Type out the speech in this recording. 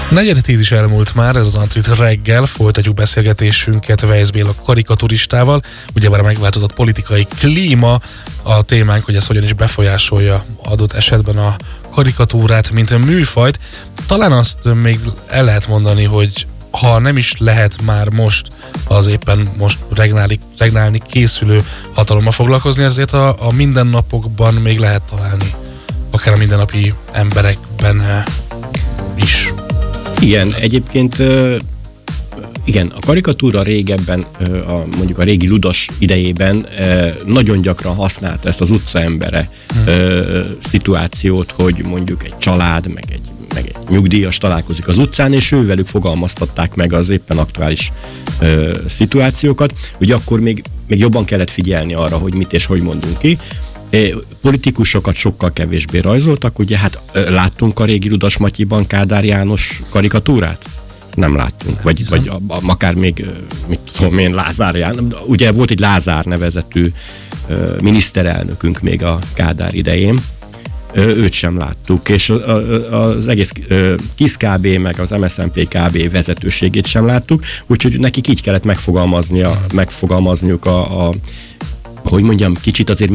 4:10 is elmúlt már, ez az Antrit reggel, folytatjuk beszélgetésünket Weisz Béla karikaturistával, ugyebár a megváltozott politikai klíma a témánk, hogy ez hogyan is befolyásolja adott esetben a karikatúrát, mint a műfajt. Talán azt még el lehet mondani, hogy ha nem is lehet már most az éppen most regnálni készülő hatalommal foglalkozni, azért a mindennapokban még lehet találni, akár a mindennapi emberekben is. Igen, egyébként igen, a karikatúra régebben, mondjuk a régi ludas idejében nagyon gyakran használta ezt az utcaembere szituációt, hogy mondjuk egy család, meg egy nyugdíjas találkozik az utcán, és ővelük fogalmaztatták meg az éppen aktuális szituációkat. Ugye akkor még jobban kellett figyelni arra, hogy mit és hogy mondunk ki. Politikusokat sokkal kevésbé rajzoltak, ugye hát láttunk a régi Ludas Matyiban Kádár János karikatúrát? Nem láttunk, vagy akár még, mit tudom én, Lázár János. Ugye volt egy Lázár nevezetű miniszterelnökünk még a Kádár idején, őt sem láttuk, és az egész KISZ KB, meg az MSZNP KB vezetőségét sem láttuk, úgyhogy nekik így kellett megfogalmazniuk hogy mondjam, kicsit azért